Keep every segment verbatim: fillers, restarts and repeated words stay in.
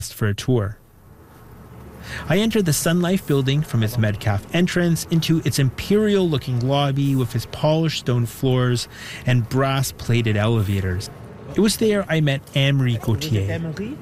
for a tour. I entered the Sun Life building from its Metcalfe entrance into its imperial-looking lobby with its polished stone floors and brass-plated elevators. It was there I met Anne-Marie Gauthier,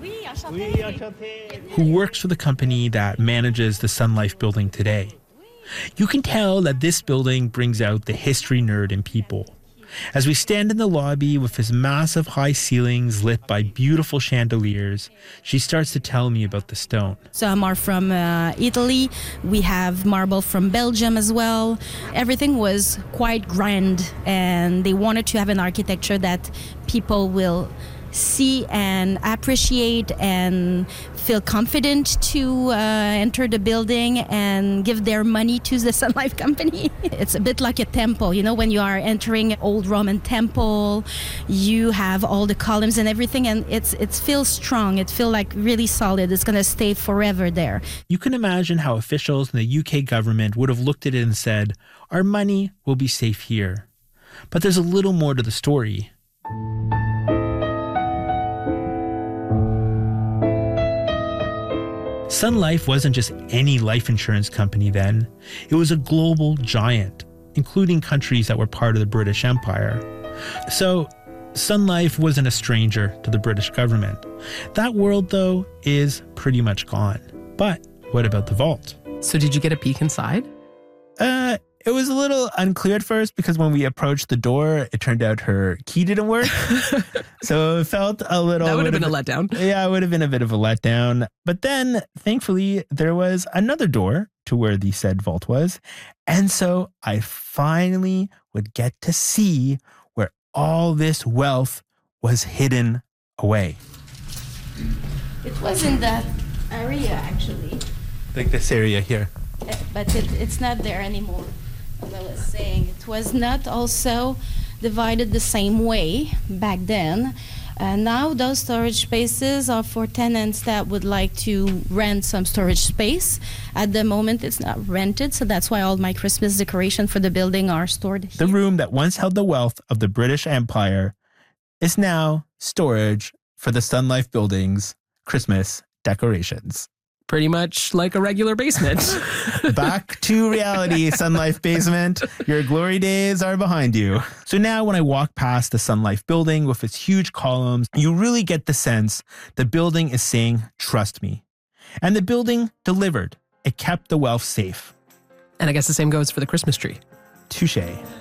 who works for the company that manages the Sun Life building today. You can tell that this building brings out the history nerd in people. As we stand in the lobby with its massive high ceilings lit by beautiful chandeliers, she starts to tell me about the stone. Some are from uh, Italy. We have marble from Belgium as well. Everything was quite grand, and they wanted to have an architecture that people will see and appreciate and feel confident to uh, enter the building and give their money to the Sun Life company. It's a bit like a temple, you know, when you are entering an old Roman temple, you have all the columns and everything, and it's it feels strong. It feels like really solid. It's going to stay forever there. You can imagine how officials in the U K government would have looked at it and said, our money will be safe here. But there's a little more to the story. Sun Life wasn't just any life insurance company then. It was a global giant, including countries that were part of the British Empire. So, Sun Life wasn't a stranger to the British government. That world, though, is pretty much gone. But what about the vault? So did you get a peek inside? Uh, it was a little unclear at first because when we approached the door, it turned out her key didn't work. So it felt a little... That would have been a a letdown. Yeah, it would have been a bit of a letdown. But then, thankfully, there was another door to where the said vault was. And so I finally would get to see where all this wealth was hidden away. It was in that area, actually. Like this area here. But it, it's not there anymore. As I was saying, it was not also divided the same way back then. Uh, now those storage spaces are for tenants that would like to rent some storage space. At the moment, it's not rented, so that's why all my Christmas decorations for the building are stored here. The room that once held the wealth of the British Empire is now storage for the Sun Life building's Christmas decorations. Pretty much like a regular basement. Back to reality, Sun Life basement. Your glory days are behind you. So now when I walk past the Sun Life building with its huge columns, you really get the sense the building is saying, trust me. And the building delivered. It kept the wealth safe. And I guess the same goes for the Christmas tree. Touché.